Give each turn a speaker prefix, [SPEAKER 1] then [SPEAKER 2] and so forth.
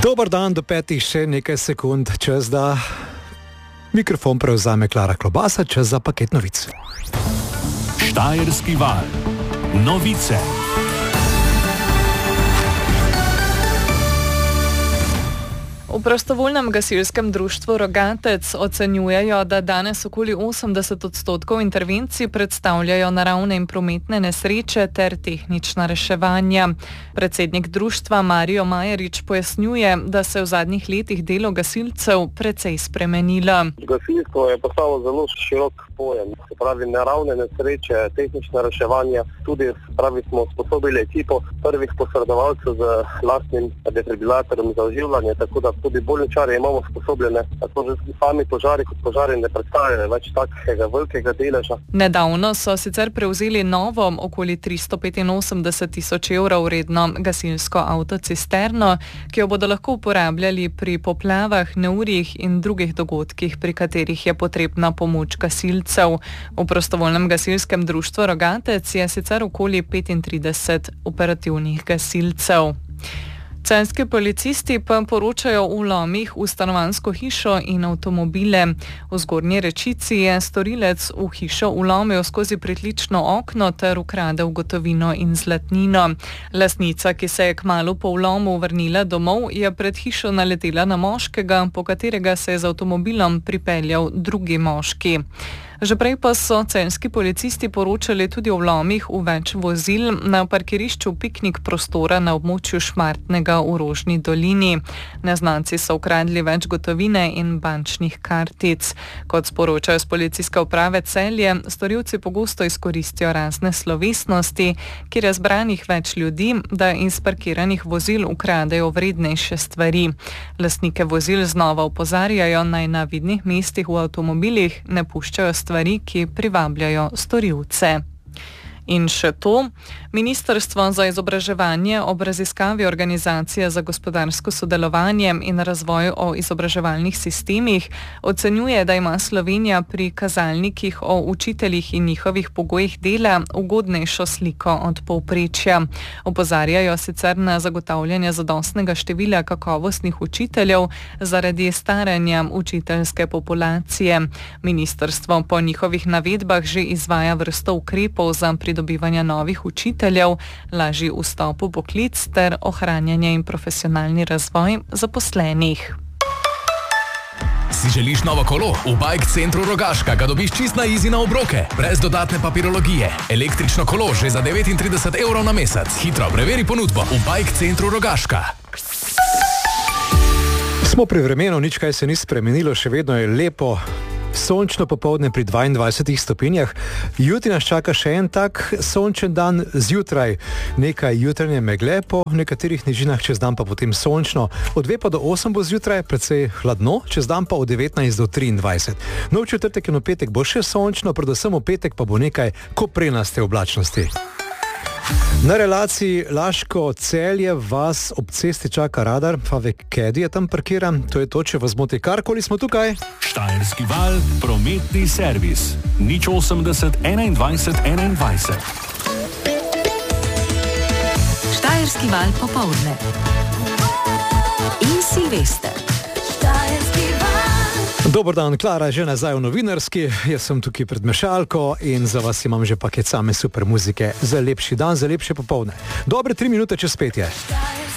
[SPEAKER 1] Dober dan, do 5 še nekaj sekund, čas da mikrofon prevzame Klara Klobasa, čas za paket novic.
[SPEAKER 2] Štajerski val. Novice.
[SPEAKER 3] V prostovoljnem gasilskem društvu Rogatec ocenjujejo, da danes okoli 80% intervencij predstavljajo naravne in prometne nesreče ter tehnična reševanja. Predsednik društva Marijo Majerič pojasnjuje, da se je v zadnjih letih delo gasilcev precej spremenilo.
[SPEAKER 4] Gasilstvo je postalo zelo širok pojem, se pravi naravne nesreče, tehnična reševanja, tudi smo usposobili ekipo prvih posredovalcev z lastnim defibrilatorjem za oživljanje, tako da tudi bolničarje imamo sposobljene, tako že sami požari kot požari ne predstavljajo več takega velikega deleža.
[SPEAKER 3] Nedavno so sicer prevzeli novo, okoli 385 tisoč evrov vredno gasilsko avtocisterno, ki jo bodo lahko uporabljali pri poplavah, neurjih in drugih dogodkih, pri katerih je potrebna pomoč gasilcev. V prostovoljnem gasilskem društvu Rogatec je sicer okoli 35 operativnih gasilcev. Celjski policisti pa poročajo o vlomih v stanovanjsko hišo in avtomobile. V Zgornji Rečici je storilec v hišo vlomil skozi pritlično okno ter ukradel gotovino in zlatnino. Lastnica, ki se je kmalu po vlomu vrnila domov, je pred hišo naletela na moškega, po katerega se je z avtomobilom pripeljal drugi moški. Že prej pa so celjski policisti poročali tudi o vlomih v več vozil na parkirišču piknik prostora na območju Šmartnega v Rožni dolini. Neznanci so ukradli več gotovine in bančnih kartic. Kot sporočajo z policijske uprave Celje, storilci pogosto izkoristijo razne slovesnosti, kjer je zbranih več ljudi, da iz parkiranih vozil ukradejo vrednejše stvari. Lastnike vozil znova opozarjajo, naj na vidnih mestih v avtomobilih ne puščajo stvari, ki privabljajo storilce. In še to, Ministrstvo za izobraževanje ob raziskavi Organizacije za gospodarsko sodelovanje in razvoj o izobraževalnih sistemih ocenjuje, da ima Slovenija pri kazalnikih o učiteljih in njihovih pogojih dela ugodnejšo sliko od povprečja. Opozarjajo sicer na zagotavljanje zadostnega števila kakovostnih učiteljev zaradi staranja učiteljske populacije. Ministrstvo po njihovih navedbah že izvaja vrsto ukrepov za pridobivanje novih učiteljev, lažji vstop v poklic ter ohranjanje in profesionalni razvoj zaposlenih.
[SPEAKER 2] Si želiš novo kolo? V Bike Centru Rogaška ga dobiš čist na easy na obroke, brez dodatne papirologije. Električno kolo že za 39 evrov na mesec. Hitro preveri ponudbo v Bike Centru Rogaška.
[SPEAKER 1] Smo pri vremenu, nič kaj se ni spremenilo, še vedno je lepo. Sončno popoldne pri 22 stopinjah. Jutri nas čaka še en tak sončen dan, zjutraj nekaj jutranje megle, po nekaterih nižinah, čez dan pa potem sončno. Od 2 pa do 8 bo zjutraj precej hladno, čez dan pa od 19 do 23. No, v četrtek in v petek bo še sončno, predvsem v petek pa bo nekaj koprenaste oblačnosti. Na relaciji Laško-Celje vas ob cesti čaka radar, Favek Kedi je tam parkiran, to je to, če vas moti karkoli, smo tukaj.
[SPEAKER 2] Štajerski val, prometni servis. 080 21 21.
[SPEAKER 5] Štajerski val popoldne. In Silvester. Štajerski val.
[SPEAKER 1] Dober dan, Klara, že nazaj v novinarski, jaz sem tukaj pred mešalko in za vas imam že paket same super muzike za lepši dan, za lepše popoldne. Dobre 3 minute čez 5 je.